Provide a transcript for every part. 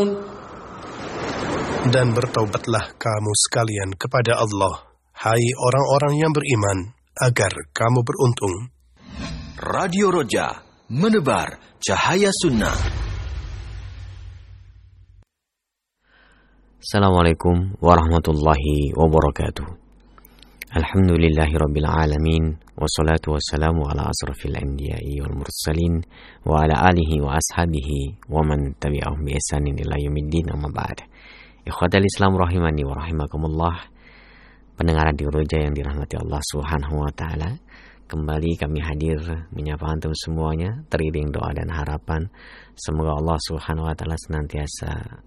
Dan bertaubatlah kamu sekalian kepada Allah, hai orang-orang yang beriman, agar kamu beruntung. Radio Roja, menebar cahaya sunnah. Assalamualaikum warahmatullahi wabarakatuh. Alhamdulillahirabbil alamin, wassalatu wassalamu ala asrafil anbiya'i wal mursalin wa ala alihi wa ashabihi wa man tabi'ahum bi ihsanin ila yaumiddin, amma ba'd. Ikhwatal Islam rahimani wa rahimakumullah. Pendengar di Roja yang dirahmati Allah Subhanahu wa taala, kembali kami hadir menyapa antum semuanya, teriring doa dan harapan semoga Allah Subhanahu wa taala senantiasa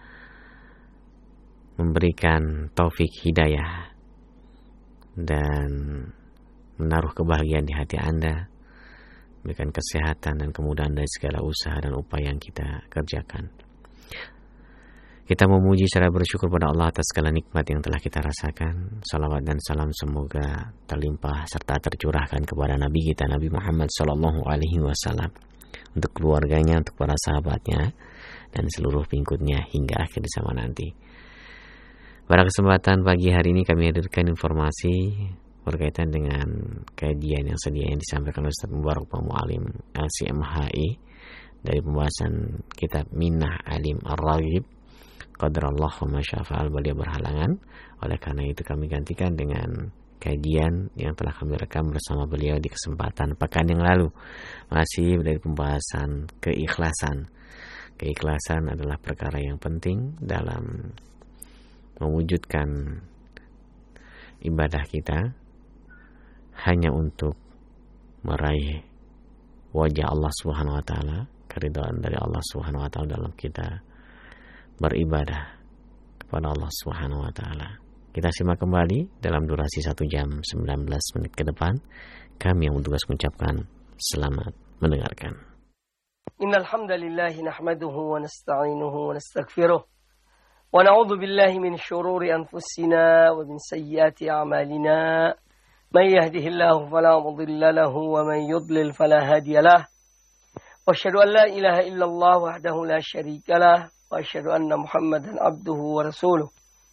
memberikan taufik hidayah dan menaruh kebahagiaan di hati Anda, memberikan kesehatan dan kemudahan dari segala usaha dan upaya yang kita kerjakan. Kita memuji serta bersyukur pada Allah atas segala nikmat yang telah kita rasakan. Salawat dan salam semoga terlimpah serta tercurahkan kepada Nabi kita, Nabi Muhammad SAW, untuk keluarganya, untuk para sahabatnya, dan seluruh pengikutnya hingga akhir zaman nanti. Pada kesempatan pagi hari ini kami hadirkan informasi berkaitan dengan kajian yang sedianya disampaikan oleh Ustaz Mubarak Mu'alim LCMHI dari pembahasan kitab Minnah Alim Ar-Raghib Qadarallah wa masyafa'al, beliau berhalangan. Oleh karena itu kami gantikan dengan kajian yang telah kami rekam bersama beliau di kesempatan pekan yang lalu, masih dari pembahasan keikhlasan. Keikhlasan adalah perkara yang penting dalam mewujudkan ibadah kita hanya untuk meraih wajah Allah Subhanahu wa taala, keridhaan dari Allah Subhanahu wa taala dalam kita beribadah kepada Allah Subhanahu wa taala. Kita simak kembali dalam durasi 1 jam 19 menit ke depan. Kami yang bertugas mengucapkan selamat mendengarkan. Innal hamdalillah nahmaduhu wa nasta'inuhu wa nastaghfiruh wa na'udzu billahi min shururi anfusina wa min sayyiati a'malina. May yahdihillahu fala mudilla lahu wa man yudlil fala hadiya lahu. Wa asyhadu an la ilaha illallah wahdahu la syarika lahu wa asyhadu anna Muhammadan abduhu wa rasuluh.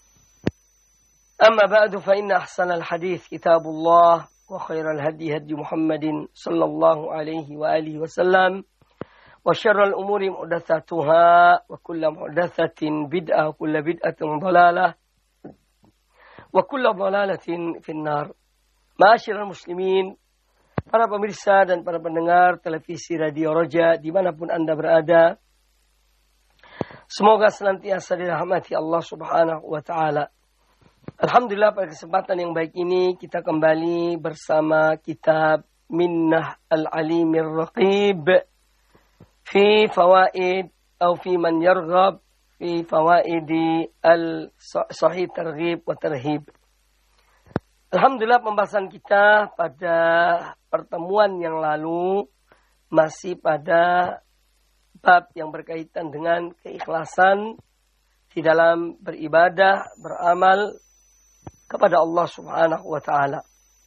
Amma ba'du, fa inna ahsanal hadits kitabullah wa khairal hadi hadi Muhammadin sallallahu alaihi wa alihi wasallam wa syarrul umuri muhdatsatuha wa kullu muhdatsatin bid'ah wa kullu bid'atin dhalalah wa kullu dhalalatin finnar. Ma'asyiral muslimin, para pemirsa dan para pendengar televisi Radio Roja dimanapun Anda berada, semoga senantiasa dirahmati Allah Subhanahu wa ta'ala. Alhamdulillah, pada kesempatan yang baik ini kita kembali bersama kitab Minnah Al-Alimir Raqib fi fawaid atau fi man yarghab fi fawaidi al-sahih targhib wa tarhib. Alhamdulillah, pembahasan kita pada pertemuan yang lalu masih pada bab yang berkaitan dengan keikhlasan di dalam beribadah, beramal kepada Allah Subhanahu wa taala.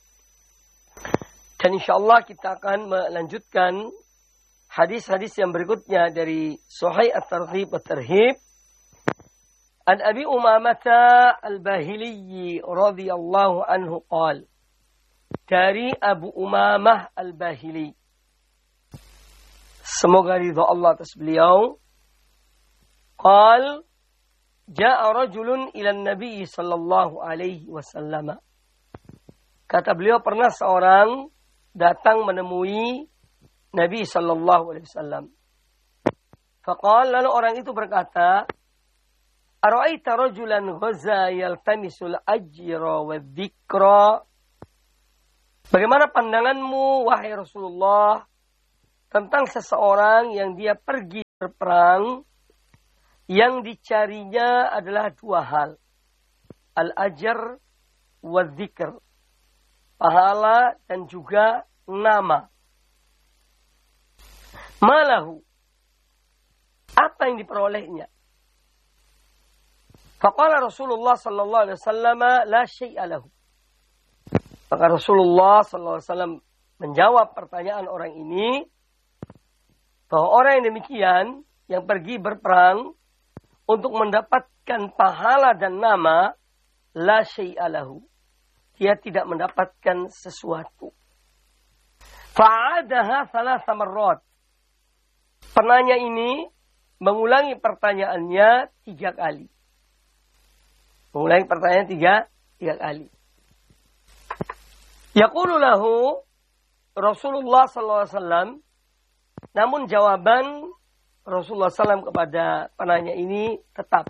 Dan insyaallah kita akan melanjutkan hadis-hadis yang berikutnya dari Sahih At-Targhib wa Tarhib. An Abi Umamah Al-Bahili radhiyallahu anhu qala, dari Abu Umamah Al-Bahili, semoga ridha Allah atas beliau, qal ja'a rajulun ila Nabi sallallahu alaihi wasallam. Kata beliau, pernah seorang datang menemui Nabi sallallahu alaihi wasallam. Faqal, lalu orang itu berkata, ara'aita rajulan ghaza yaltamisul ajra wa dzikra. Bagaimana pandanganmu wahai Rasulullah tentang seseorang yang dia pergi berperang, yang dicarinya adalah 2 hal, al-ajr wa dzikr, pahala dan juga nama. Malahu, apa yang diperolehnya? Faqala Rasulullah sallallahu alaihi wasallam la syai'a lahu. Maka Rasulullah sallallahu alaihi wasallam menjawab pertanyaan orang ini bahwa orang yang demikian yang pergi berperang untuk mendapatkan pahala dan nama, la syai'a lahu. Dia tidak mendapatkan sesuatu. Fa'adaha thalatha marrat. Penanya ini mengulangi pertanyaannya 3 kali. Mengulangi pertanyaan 3 kali. Yaqulu lahu Rasulullah SAW, namun jawaban Rasulullah SAW kepada penanya ini tetap.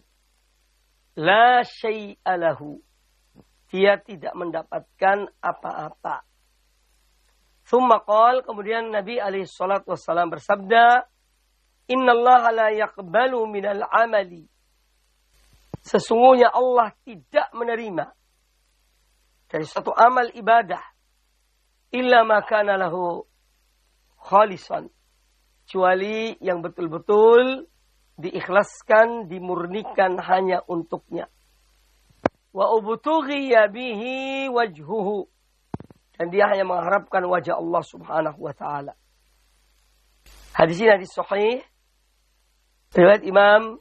La syai'a lahu. Dia tidak mendapatkan apa-apa. Tsumma qala, kemudian Nabi SAW bersabda, Innallaha la yaqbalu minal amali. Sesungguhnya Allah tidak menerima dari suatu amal ibadah illa ma kana lahu khalisan, kecuali yang betul-betul diikhlaskan, dimurnikan hanya untuknya. Wa ubtughiya bihi wajhuhu, dan dia hanya mengharapkan wajah Allah Subhanahu wa taala. Hadis ini hadis sahih riwayat Imam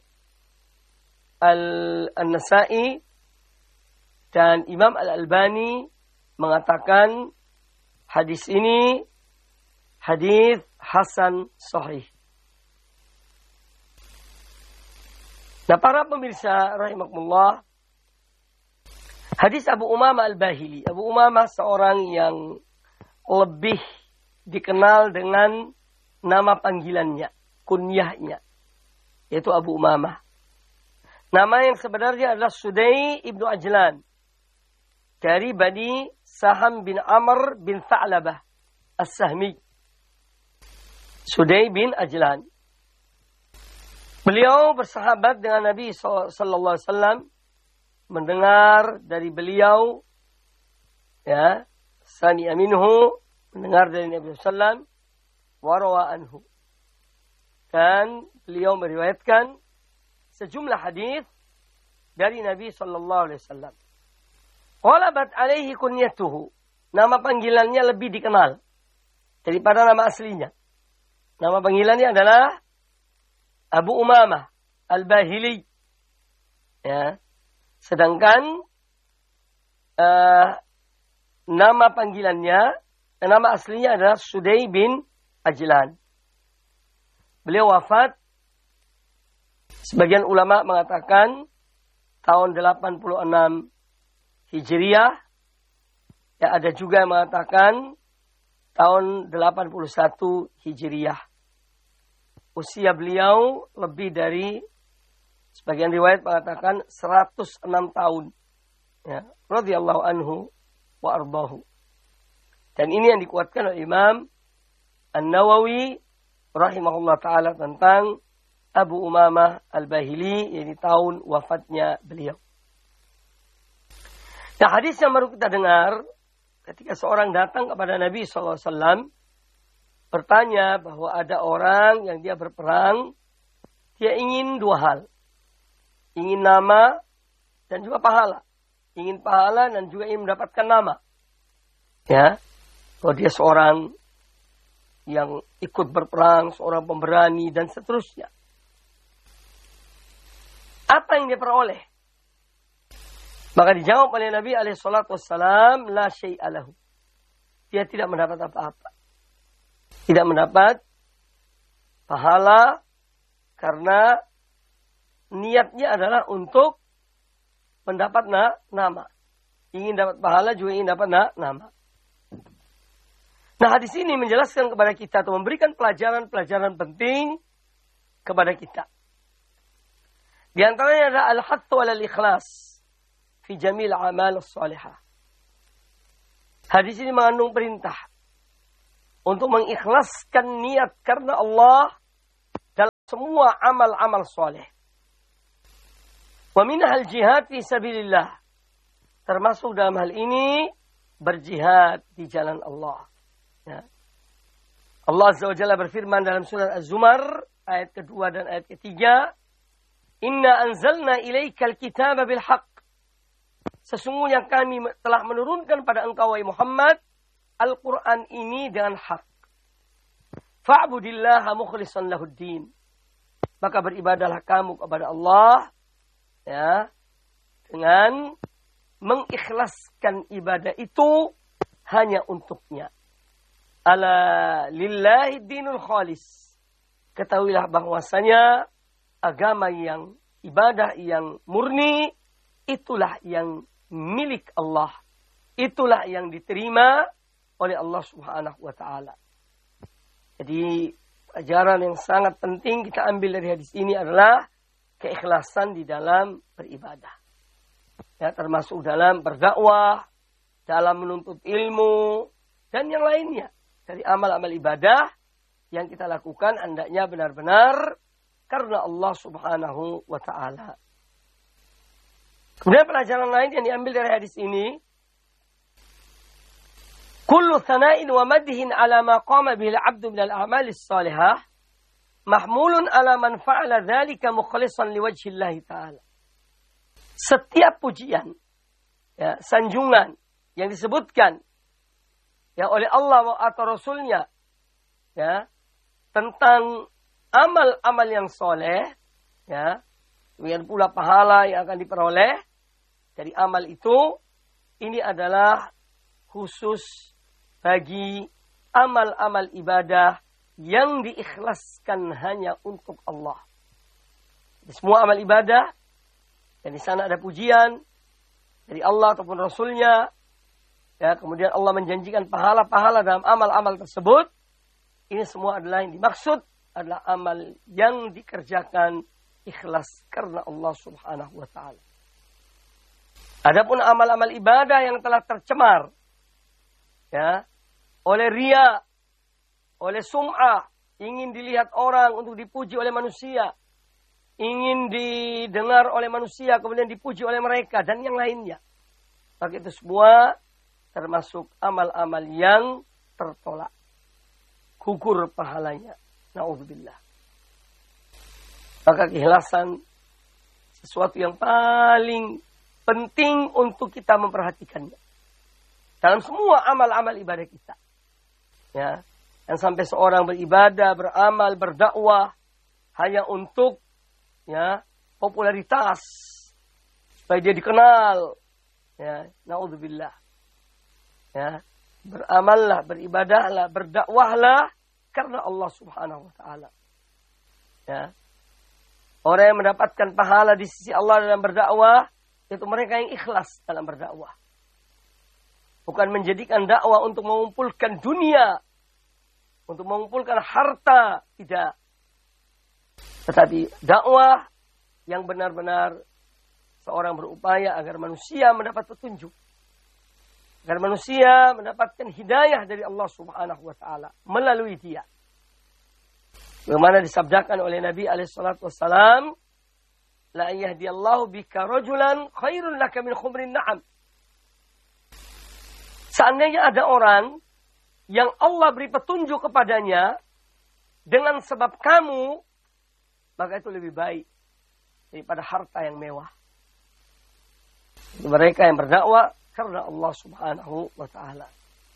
An-Nasa'i, dan Imam Al-Albani mengatakan hadis ini hadis hasan sahih. Nah, para pemirsa rahimakumullah, hadis Abu Umamah Al-Bahili. Abu Umamah seorang yang lebih dikenal dengan nama panggilannya, kunyahnya, yaitu Abu Umamah. Nama yang sebenarnya adalah Sudai ibnu Ajlan, dari Bani Saham bin Amr bin Tha'labah As-Sahmi. Sudai bin Ajlan. Beliau bersahabat dengan Nabi SAW, mendengar dari beliau, ya, sami'a minhu, mendengar dari Nabi SAW, warawa anhu. Dan beliau meriwayatkan sejumlah hadis dari Nabi SAW. Qalabat alaihi kunyatuhu. Nama panggilannya lebih dikenal daripada nama aslinya. Nama panggilannya adalah Abu Umamah Al-Bahili. Ya. Sedangkan nama panggilannya, nama aslinya adalah Sudai bin Ajlan. Beliau wafat, sebagian ulama mengatakan tahun 86 Hijriah. Ya, ada juga yang mengatakan tahun 81 Hijriah. Usia beliau lebih dari, sebagian riwayat mengatakan 106 tahun. Ya, radhiyallahu anhu wa ardahu. Dan ini yang dikuatkan oleh Imam An-Nawawi rahimahullah ta'ala tentang Abu Umamah Al-Bahili, yaitu tahun wafatnya beliau. Nah, hadis yang baru kita dengar, ketika seorang datang kepada Nabi SAW, bertanya bahwa ada orang yang dia berperang, dia ingin 2 hal. Ingin nama dan juga pahala. Ingin pahala dan juga ingin mendapatkan nama. Ya, kalau dia seorang yang ikut berperang, seorang pemberani dan seterusnya. Apa yang dia peroleh? Maka dijawab oleh Nabi SAW, la syai'a lahu. Dia tidak mendapat apa-apa. Tidak mendapat pahala karena niatnya adalah untuk mendapat nama. Ingin dapat pahala juga ingin dapat nama. Nah, hadis ini menjelaskan kepada kita atau memberikan pelajaran-pelajaran penting kepada kita. Di antaranya adalah al-hattu alal ikhlas fi jamil amal as-salihah. Hadis ini mengandung perintah untuk mengikhlaskan niat karena Allah dalam semua amal-amal saleh. Wa minhal jihad fi sabilillah. Termasuk dalam hal ini berjihad di jalan Allah. Ya. Allah Azza wa Jalla berfirman dalam surah Az-Zumar ayat kedua dan ayat ketiga, Inna anzalna ilaikal kitaba bil haqq. Sesungguhnya kami telah menurunkan pada engkau wahai Muhammad Al-Quran ini dengan hak. Fa'budillaha mukhlishan lahuddin. maka beribadahlah kamu kepada Allah, ya, dengan mengikhlaskan ibadah itu hanya untuknya. Ala lillahi dinul khalis. Ketahuilah bahwasanya agama yang ibadah yang murni itulah yang milik Allah. Itulah yang diterima oleh Allah Subhanahu wa taala. Jadi pelajaran yang sangat penting kita ambil dari hadis ini adalah keikhlasan di dalam beribadah. Ya, termasuk dalam berdakwah, dalam menuntut ilmu, dan yang lainnya. Dari amal-amal ibadah yang kita lakukan hendaknya benar-benar karena Allah Subhanahu wa ta'ala. Kemudian pelajaran lain yang diambil dari hadis ini. Kullu thana'in wa madhin ala ma qama bihi al-'abdu min al-a'mal as-salihah mahmulun ala man fa'ala dhalika mukhlishan liwajhi Allah ta'ala. Setiap pujian, ya, sanjungan yang disebutkan ya oleh Allah atau Rasulnya, ya, tentang amal-amal yang soleh, ya, demikian pula pahala yang akan diperoleh dari amal itu, ini adalah khusus bagi amal-amal ibadah yang diikhlaskan hanya untuk Allah. Di semua amal ibadah, dan di sana ada pujian dari Allah ataupun Rasulnya, ya, kemudian Allah menjanjikan pahala-pahala dalam amal-amal tersebut, ini semua adalah yang dimaksud adalah amal yang dikerjakan ikhlas karena Allah Subhanahu wa ta'ala. Adapun amal-amal ibadah yang telah tercemar, ya, oleh riya, oleh sum'ah, ingin dilihat orang untuk dipuji oleh manusia, ingin didengar oleh manusia kemudian dipuji oleh mereka dan yang lainnya, maka itu semua termasuk amal-amal yang tertolak, gugur pahalanya. Na'udzubillah. Maka keikhlasan sesuatu yang paling penting untuk kita memperhatikannya dalam semua amal-amal ibadah kita. Ya, yang sampai seorang beribadah, beramal, berdakwah hanya untuk, ya, popularitas supaya dia dikenal. Ya, na'udzubillah. Ya, beramallah, beribadahlah, berdakwahlah karena Allah Subhanahu wa ta'ala. Ya. Orang yang mendapatkan pahala di sisi Allah dalam berdakwah, itu mereka yang ikhlas dalam berdakwah. Bukan menjadikan dakwah untuk mengumpulkan dunia, untuk mengumpulkan harta, tidak. Tetapi dakwah yang benar-benar seorang berupaya agar manusia mendapat petunjuk. Agar manusia mendapatkan hidayah dari Allah Subhanahu wa ta'ala melalui dia. Bagaimana disabdakan oleh Nabi SAW, la yahdiyallahu bika rajulan khairun laka min khumrin na'am. Seandainya ada orang yang Allah beri petunjuk kepadanya dengan sebab kamu, maka itu lebih baik daripada harta yang mewah. Mereka yang berdakwah karena Allah Subhanahu wa ta'ala.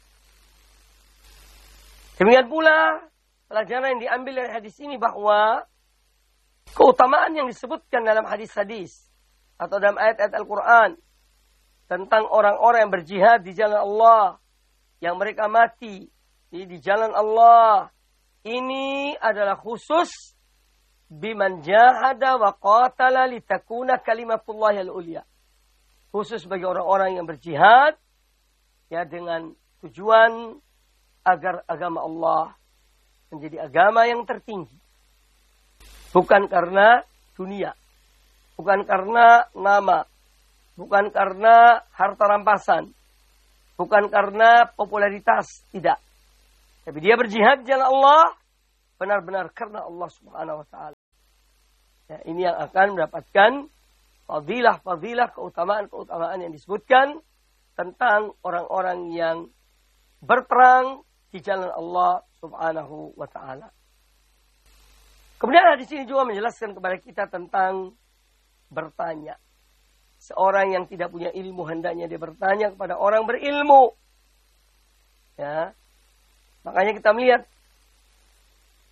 Demikian pula pelajaran yang diambil dari hadis ini bahwa keutamaan yang disebutkan dalam hadis-hadis atau dalam ayat-ayat Al-Quran tentang orang-orang yang berjihad di jalan Allah, yang mereka mati di jalan Allah, ini adalah khusus biman jahada wa qatala litakuna kalimatullahi al-ulya. Khusus bagi orang-orang yang berjihad, ya, dengan tujuan agar agama Allah menjadi agama yang tertinggi. Bukan karena dunia, bukan karena nama, bukan karena harta rampasan, bukan karena popularitas, tidak. Tapi dia berjihad di jalan Allah benar-benar karena Allah Subhanahu wa ta'ala. Ya, ini yang akan mendapatkan fadilah-fadilah, keutamaan-keutamaan yang disebutkan tentang orang-orang yang berperang di jalan Allah Subhanahu wa ta'ala. Kemudian hadis ini juga menjelaskan kepada kita tentang bertanya. Seorang yang tidak punya ilmu hendaknya dia bertanya kepada orang berilmu. Ya. Makanya kita melihat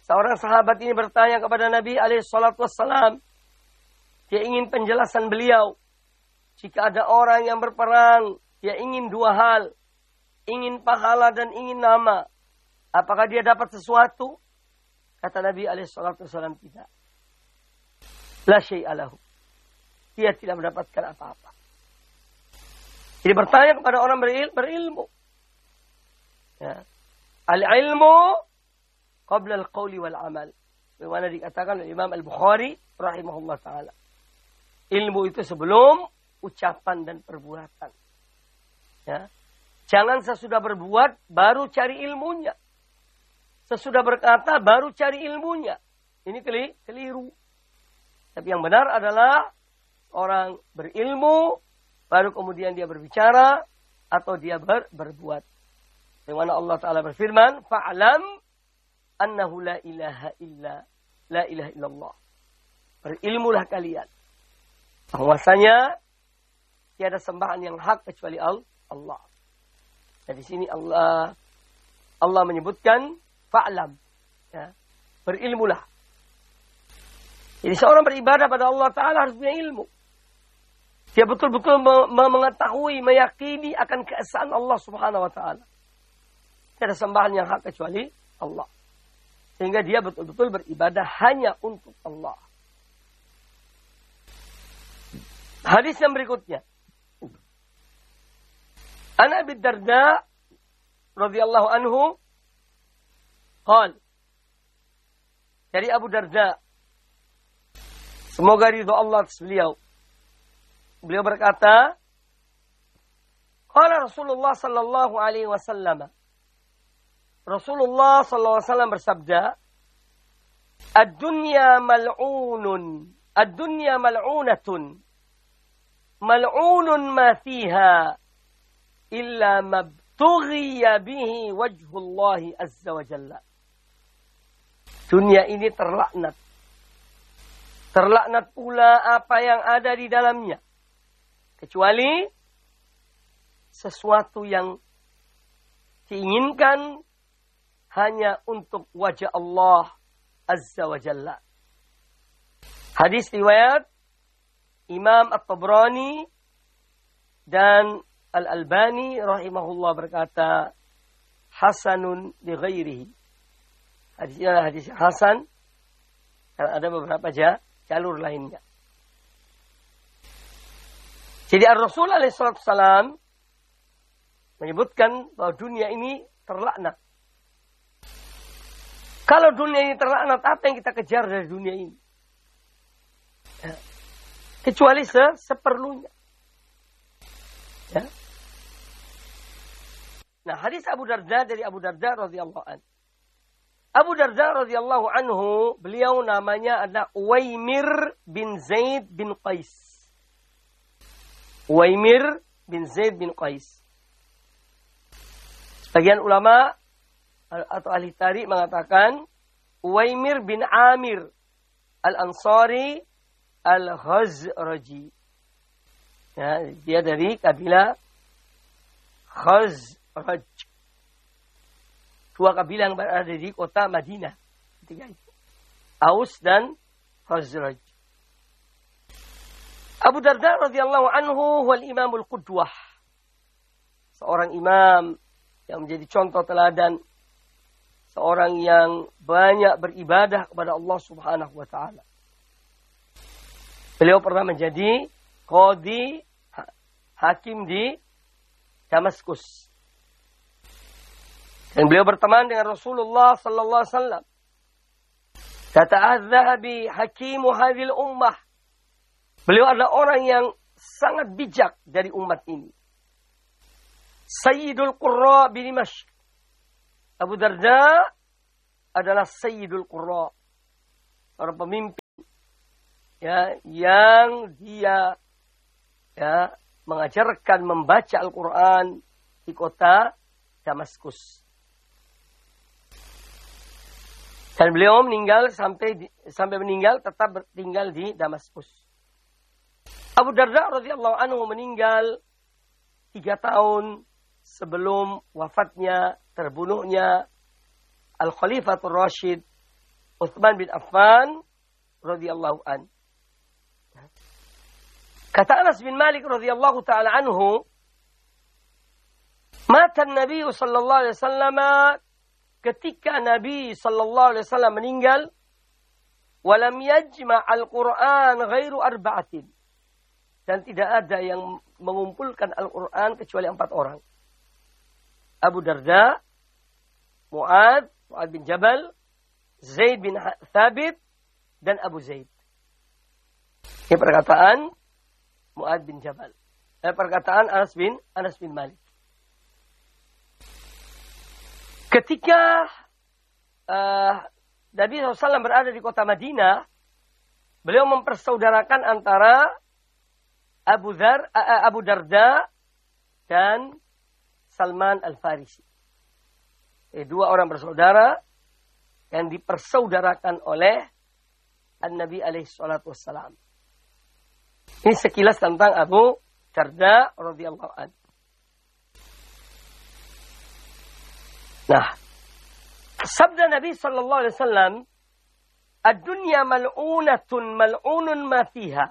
Seorang sahabat ini bertanya kepada Nabi SAW. Dia ingin penjelasan beliau. Jika ada orang yang berperang, dia ingin dua hal. Ingin pahala dan ingin nama. Apakah dia dapat sesuatu? Kata Nabi SAW, tidak. La syai'alahu. Dia tidak mendapatkan apa-apa. Jadi bertanya kepada orang berilmu. Ya. Al-ilmu qabla al-qawli wal-amal. Bagaimana dikatakan oleh Imam Al-Bukhari rahimahullah ta'ala. Ilmu itu sebelum ucapan dan perbuatan. Ya. Jangan sesudah berbuat baru cari ilmunya. Sesudah berkata baru cari ilmunya. Ini keliru. Tapi yang benar adalah orang berilmu baru kemudian dia berbicara atau dia berbuat. Bagaimana Allah Ta'ala berfirman, fa'lam annahu la ilaha illallah. Berilmulah kalian. Bahwasanya tiada sembahan yang hak kecuali Allah. Dan di sini Allah menyebutkan fa'lam. Ya, berilmulah. Jadi seorang beribadah pada Allah Ta'ala harus punya ilmu. Dia betul-betul mengetahui, meyakini akan keesaan Allah Subhanahu Wa Ta'ala. Tidak ada sembahan yang hak kecuali Allah. Sehingga dia betul-betul beribadah hanya untuk Allah. Hadis yang berikutnya. An Abi Darda radhiyallahu anhu qala, dari Abu Darda, semoga ridho Allah atas beliau. Beliau berkata, qala Rasulullah sallallahu alaihi wasallam. Rasulullah sallallahu alaihi wasallam bersabda, "Ad-dunya mal'unun, ad-dunya mal'unatun. Mal'unun ma fiha illa mabtughiya bihi wajhullahi azza wa jalla." Dunia ini terlaknat. Terlaknat pula apa yang ada di dalamnya. Kecuali sesuatu yang diinginkan hanya untuk wajah Allah azza wa jalla. Hadis riwayat Imam At-Tabrani dan Al-Albani rahimahullah berkata, hasanun li ghairihi. Hadisnya hadis hasan, karena ada beberapa jalur lainnya. Jadi Ar-Rasul alaihissalam menyebutkan bahwa dunia ini terlaknat. Kalau dunia ini terlaknat, apa yang kita kejar dari dunia ini? Ya. Kecuali seperlunya. Ya. Nah, hadis Abu Darda dari Abu Darda radhiyallahu anhu. Abu Darda radhiyallahu anhu, beliau namanya adalah Uwaimir bin Zaid bin Qais. Uwaimir bin Zaid bin Qais. Sebagian ulama atau ahli tarikh mengatakan Uwaimir bin Amir Al-Ansari Al-Khazraji. Ya, dia dari kabilah Khazraj. Dua kabilah yang berada di kota Madinah ketika itu. Aus dan Khazraj. Abu Darda radhiyallahu anhu wal imamul qudwah. Seorang imam yang menjadi contoh teladan. Seorang yang banyak beribadah kepada Allah Subhanahu wa taala. Beliau pernah menjadi qadhi, hakim di Damaskus. Dan beliau berteman dengan Rasulullah sallallahu alaihi wasallam. Tata'adzaha bi hakimu hadhil ummah. Beliau adalah orang yang sangat bijak dari umat ini. Sayyidul Qurra bi Dimashq. Abu Darda adalah Sayyidul Qurra. Seorang pemimpin ya, yang dia ya, mengajarkan membaca Al-Quran di kota Damaskus. Dan beliau meninggal sampai meninggal tetap tinggal di Damaskus. Abu Darda radhiyallahu anhu meninggal 3 tahun sebelum wafatnya, terbunuhnya Al-Khalifatul Rashid Utsman bin Affan radhiyallahu an. Kata Anas bin Malik radhiyallahu taala anhu, mata Nabi sallallahu alaihi wasallam, ketika Nabi sallallahu alaihi wasallam meninggal, walam yajma' al-Qur'an ghairu arba'atin. Dan tidak ada yang mengumpulkan Al-Quran kecuali 4 orang. Abu Darda, Mu'ad bin Jabal, Zaid bin Thabit, dan Abu Zaid. Ini perkataan Mu'ad bin Jabal. Perkataan Anas bin Malik. Ketika Nabi SAW berada di kota Madinah, beliau mempersaudarakan antara Abu Darda dan Salman Al-Farisi. 2 orang bersaudara yang dipersaudarakan oleh An-Nabi alaihi salatu wassalam. Ini sekilas tentang Abu Darda radhiyallahu anhu. Nah, sabda Nabi sallallahu alaihi wasallam, "Ad-dunya mal'unatun mal'unun ma fiha."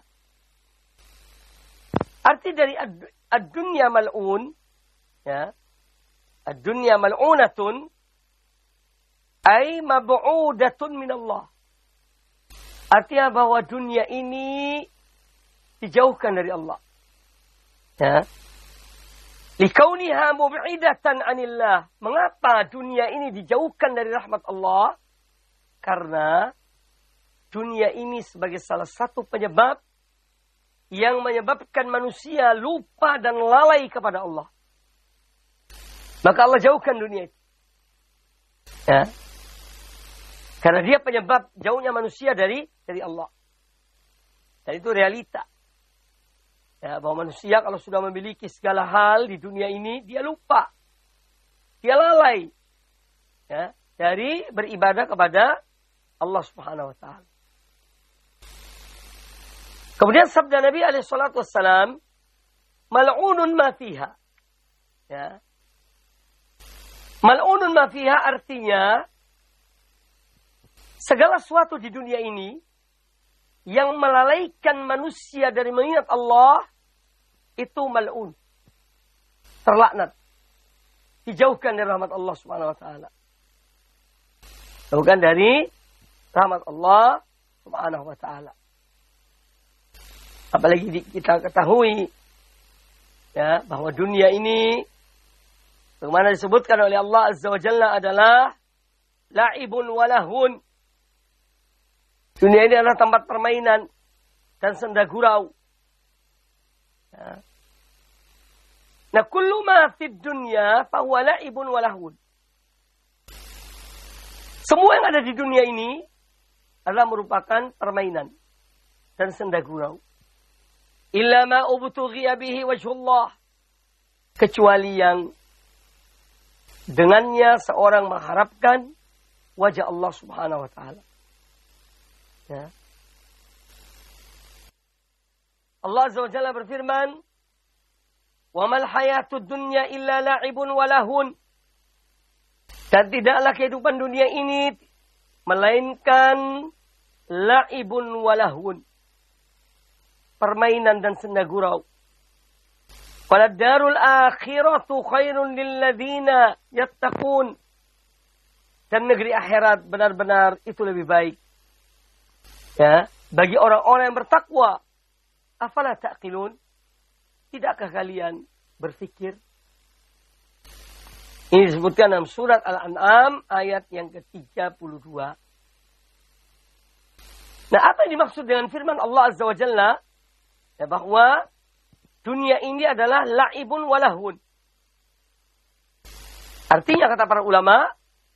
Arti dari ad-dunya mal'un, ya. Ad-dunya mal'unatun ay mab'udatun min Allah. Artinya bahwa dunia ini dijauhkan dari Allah. Ya. Likauniha mub'idatan 'anillah. Mengapa dunia ini dijauhkan dari rahmat Allah? Karena dunia ini sebagai salah satu penyebab yang menyebabkan manusia lupa dan lalai kepada Allah. Maka Allah jauhkan dunia itu. Ya. Karena dia penyebab jauhnya manusia dari Allah. Dan itu realita. Ya, bahwa manusia kalau sudah memiliki segala hal di dunia ini, dia lupa. Dia lalai. Ya, dari beribadah kepada Allah Subhanahu wa ta'ala. Kemudian sabda Nabi alaihi salatu wassalam, mal'unun ma fiha. Ya. Mal'unun ma fiha artinya segala sesuatu di dunia ini yang melalaikan manusia dari mengingat Allah itu mal'un. Terlaknat. Dijauhkan dari rahmat Allah Subhanahu wa taala. Dijauhkan dari rahmat Allah Subhanahu wa taala. Apalagi kita ketahui ya, bahwa dunia ini bagaimana disebutkan oleh Allah Azza wa Jalla adalah la'ibun walahun. Dunia ini adalah tempat permainan dan senda gurau. Ya. Nah, kullu ma fid dunya fahuwa la'ibun walahun. Semua yang ada di dunia ini adalah merupakan permainan dan senda gurau. Illa ma ubtughiya bihi wajhullah. Kecuali yang dengannya seorang mengharapkan wajah Allah Subhanahu wa taala. Ya. Allah Azza wa Jalla berfirman, "Wa mal hayatud dunya illa la'ibun wa lahun." Dan tidaklah kehidupan dunia ini melainkan la'ibun wa lahun. Permainan dan senda gurau. Qala darul akhiratu khairun lil ladzina yattaqun. Dan negeri akhirat benar-benar itu lebih baik. Ya, bagi orang-orang yang bertakwa. Afala ta'qilun? Tidakkah kalian berfikir? Ini disebutkan dalam surat Al-An'am ayat yang ke-32. Nah, apa yang dimaksud dengan firman Allah Azza wa Jalla? Ya, bahwa dunia ini adalah la'ibun walahun. Artinya kata para ulama,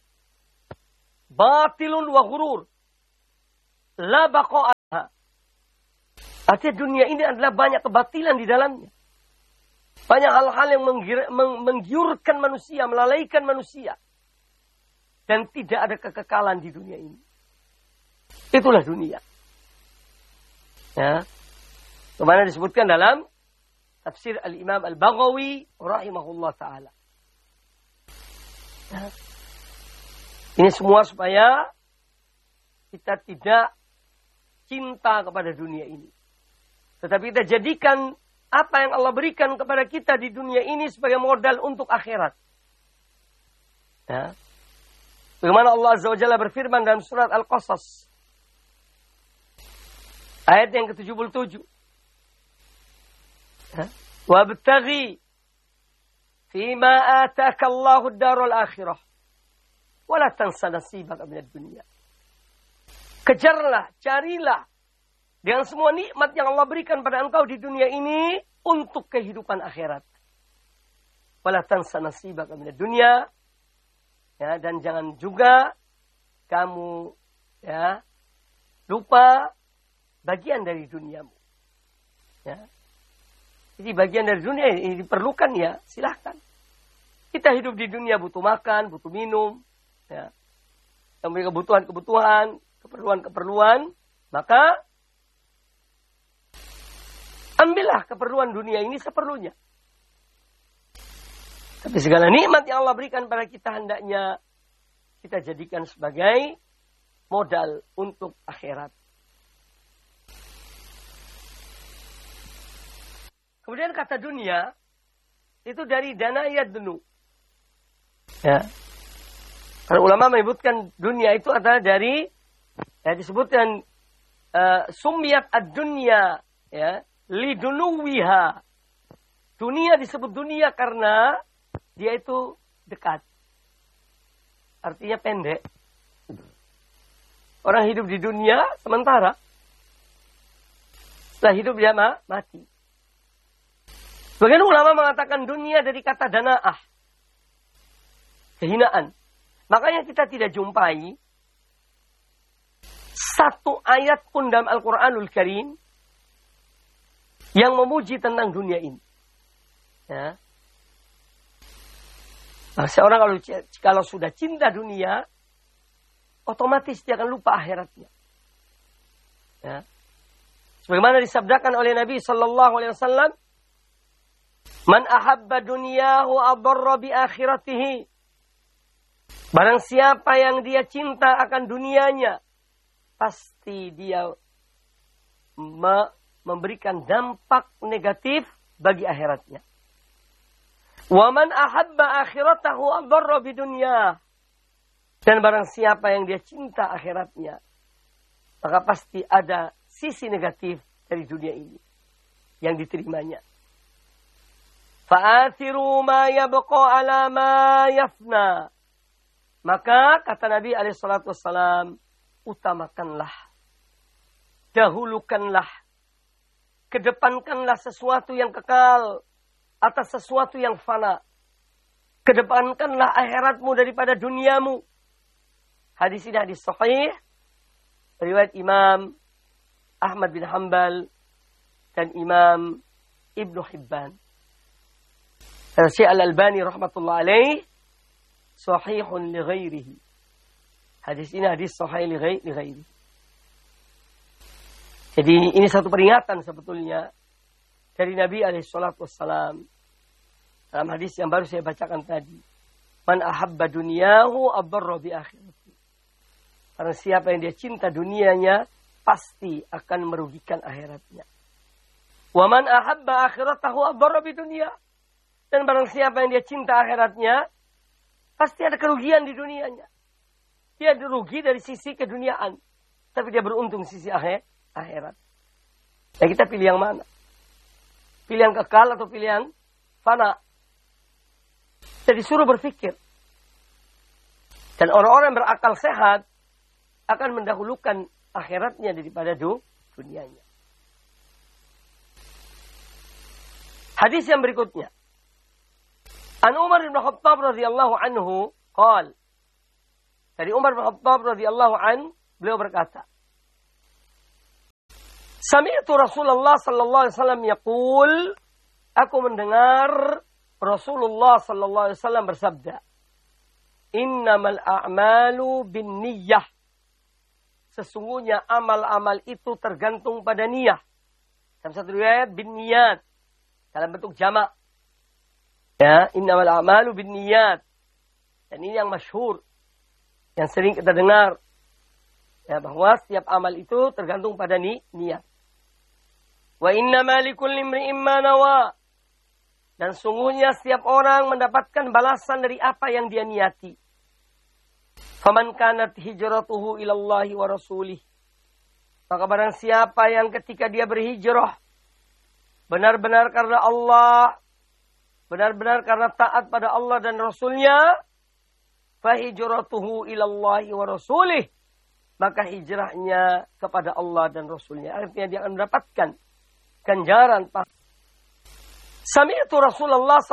batilun wa ghurur. La baqa'aha. Artinya dunia ini adalah banyak kebatilan di dalamnya. Banyak hal-hal yang menggiurkan manusia, melalaikan manusia. Dan tidak ada kekekalan di dunia ini. Itulah dunia. Ya. Kemana disebutkan dalam tafsir Al-Imam Al-Baghawi rahimahullah ta'ala. Ya. Ini semua supaya kita tidak cinta kepada dunia ini. Tetapi kita jadikan apa yang Allah berikan kepada kita di dunia ini sebagai modal untuk akhirat. Ya. Bagaimana Allah Azza wa Jalla berfirman dalam surat Al-Qasas. Ayat yang ke-77. Ya. Wabtaghi fima ataka Allahu ad-darul akhirah. Wala tansa nasibaka minad dunya. Kejarlah, carilah dengan semua nikmat yang Allah berikan pada engkau di dunia ini untuk kehidupan akhirat. Wala tansa nasibaka minad dunya. Ya, dan jangan juga kamu ya lupa bagian dari duniamu. Ya. Jadi bagian dari dunia ini diperlukan ya, silahkan. Kita hidup di dunia butuh makan, butuh minum, ya. Memiliki kebutuhan-kebutuhan, keperluan-keperluan, maka ambillah keperluan dunia ini seperlunya. Tapi segala nikmat yang Allah berikan pada kita hendaknya kita jadikan sebagai modal untuk akhirat. Kemudian kata dunia itu dari dana yadnu. Ya. Para ulama menyebutkan dunia itu adalah dari disebutkan sumiyat ad-dunya ya, lidunuwiha. Dunia disebut dunia karena dia itu dekat. Artinya pendek. Orang hidup di dunia sementara. Setelah hidup dia mati. Sebagian ulama mengatakan dunia dari kata dana'ah. Kehinaan. Makanya kita tidak jumpai satu ayat pun dalam Al-Quranul Karim yang memuji tentang dunia ini. Ya. Nah, seorang kalau sudah cinta dunia, otomatis dia akan lupa akhiratnya. Ya. Sebagaimana disabdakan oleh Nabi Sallallahu Alaihi Wasallam, "Man ahabba dunyahu adarra bi akhiratihi." Barang siapa yang dia cinta akan dunianya, pasti dia memberikan dampak negatif bagi akhiratnya. Wa man ahabba akhiratahu adarra bidunya. Dan barang siapa yang dia cinta akhiratnya, maka pasti ada sisi negatif dari dunia ini yang diterimanya. Fa'athiru ma yabqa ala ma yafna. Maka kata Nabi SAW, utamakanlah, dahulukanlah, kedepankanlah sesuatu yang kekal atas sesuatu yang fana. Kedepankanlah akhiratmu daripada duniamu. Hadis ini hadis sahih, riwayat Imam Ahmad bin Hanbal dan Imam Ibnu Hibban. Syekh Al-Albani rahmatullah alaih, sahihun li ghairihi. Hadis ini hadis sahih li ghairihi. Jadi ini satu peringatan sebetulnya dari Nabi SAW dalam hadis yang baru saya bacakan tadi. Man ahabba dunyahu adarra bi akhirati. Karena siapa yang dia cinta dunianya, pasti akan merugikan akhiratnya. Wa man ahabba akhiratahu adarra bi dunya. Dan barang siapa yang dia cinta akhiratnya, pasti ada kerugian di dunianya. Dia rugi dari sisi keduniaan, tapi dia beruntung sisi akhirat. Nah, kita pilih yang mana? Pilih yang kekal atau pilih yang fana? Jadi suruh berpikir. Dan orang-orang yang berakal sehat akan mendahulukan akhiratnya daripada dunianya. Hadis yang berikutnya. An Umar bin Khattab radhiyallahu anhu qala. Dari Umar bin Khattab radhiyallahu an, beliau berkata, Sami'tu Rasulullah sallallahu alaihi wasallam yaqul, aku mendengar Rasulullah sallallahu alaihi wasallam bersabda, Innamal a'malu binniyah. Sesungguhnya amal-amal itu tergantung pada niyah. Dalam satu riwayat binniyat, dalam bentuk jamak. Ya, innamal a'malu binniyat. Dan ini yang masyhur, yang sering kita dengar. Ya, bahwa setiap amal itu tergantung pada niat. Wa innama likulli imri'in ma nawa. Dan sungguhnya setiap orang mendapatkan balasan dari apa yang dia niati. Faman kanat hijratuhu ilallahi wa rasulih. Maka barang siapa yang ketika dia berhijrah benar-benar karena Allah, benar-benar karena taat pada Allah dan Rasulnya, fahijratuhu ilallahi wa rasulih. Maka hijrahnya kepada Allah dan Rasulnya. Artinya dia akan mendapatkan ganjaran. Sami'tu Rasulullah